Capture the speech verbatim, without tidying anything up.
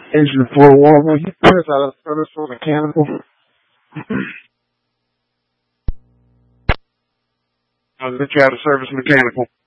Engine four one. Where's out of service for mechanical? I was at you out of service mechanical.